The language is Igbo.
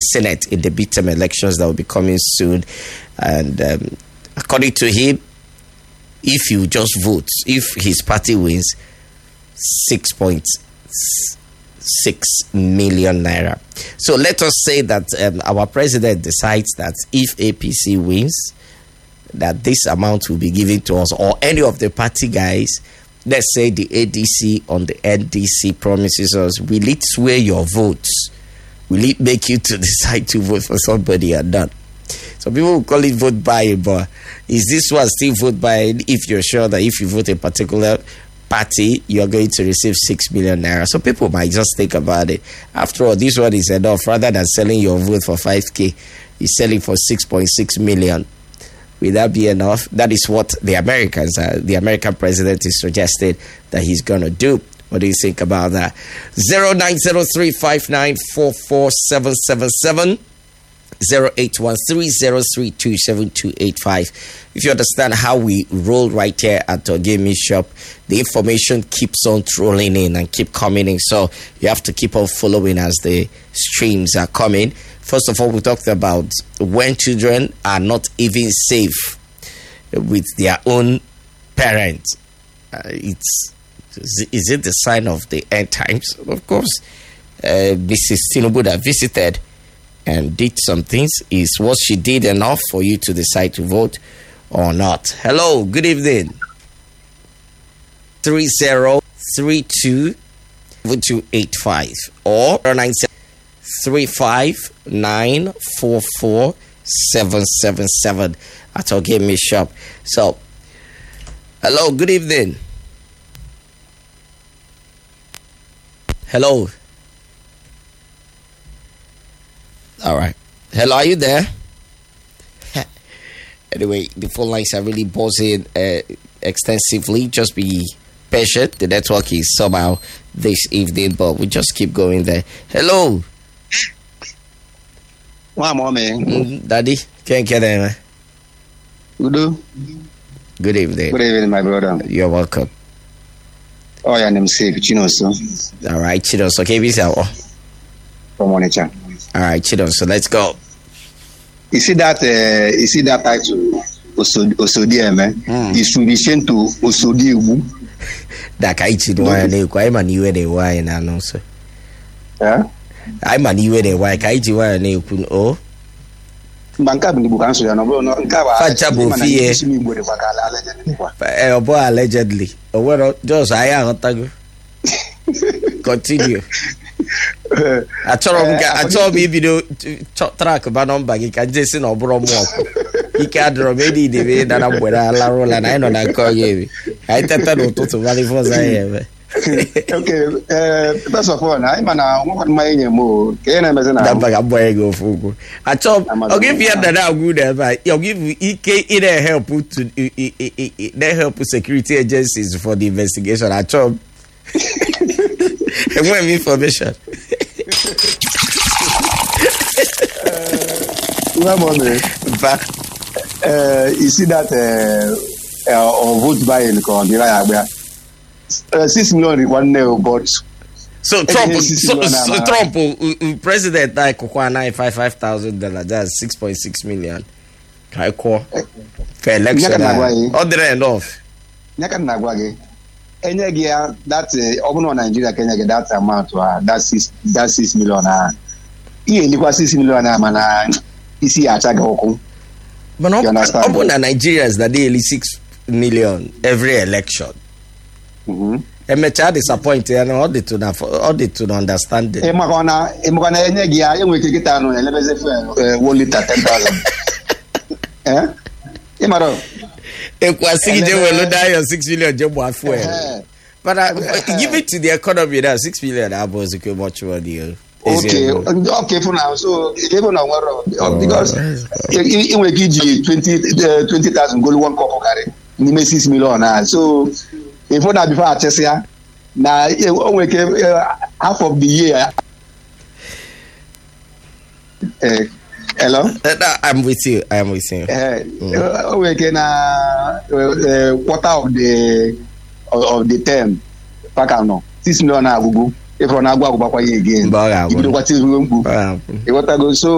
Senate in the midterm elections that will be coming soon. And according to him, if you just vote, if his party wins, 6.6 million naira. So let us say that our president decides that if APC wins, that this amount will be given to us, or any of the party guys. Let's say the ADC on the NDC promises us, will it sway your votes? Will it make you to decide to vote for somebody or not? So people will call it vote buying, but is this one still vote buying if you're sure that if you vote a particular party, you're going to receive 6 million naira? So people might just think about it. After all, this one is enough. Rather than selling your vote for 5K, you're selling for 6.6 million. Will that be enough? That is what the American president is suggesting that he's going to do. What do you think about that? 0903594477, 0813032725. If you understand how we roll right here at Ogemi Shop, the information keeps on rolling in and keep coming in. So you have to keep on following as the streams are coming. First of all, we talked about when children are not even safe with their own parents. Is it the sign of the end times? Of course, Mrs. Tinubu that visited and did some things. Is what she did enough for you to decide to vote or not? Hello, good evening. 3032-7285 or 935944777 at Ogemi Shop. So, hello, good evening. Hello. All right. Hello, are you there? Anyway, the phone lines are really buzzing extensively. Just be patient. The network is somehow this evening, but we just keep going there. Hello. Daddy, can't get in, man. Good evening. Good evening, my brother. You're welcome. Oh, your name is Chinoso. All right, Chinoso. Okay, from Onitsha. All right, Chinoso, let's go. You see that title, Osodi, man? It should be changed to Osodi Ubu. That Kaichi, I'm a new way, and I know, sir. Yeah? I'm a new way, why Kaichi, why a new oh? Banka bin bukan sudah no allegedly. Well, just I am continue. I told me video track about number you can just no bro more. He can't remedy the way that I'm with a roll and I know that call you. I tell you to value for I okay, first of all, I'm an my name. Can I imagine that bag boy go full? I told I'll give you that good, but you'll give EK either help to they help security agencies for the investigation. I told and when information. You see that vote by in the 6 million one nail, but so Trump, president like $955,000. That's $6.6 million. I call for election. Other enough. Any year that open Nigeria can get that amount. That's 6 million. He 6 million. Man, is he attack Hoko? But open Nigeria is that daily 6 million every election. And my child disappointed and all the to understand it. I'm gonna any year you will get down on 1 liter 10,000. Eh? Imaro. If we see they will die on 6 million job fuel. But give it to the economy that 6 million was much money. Okay for now. So even now because it will give you 20,000 go one cup carry. Ni 6 million. So if not before I test here, now half of the year. Hello? I'm with you. We can quarter of the term. Pack no 6 million na Google. If on agwa again. If you don't want to go, so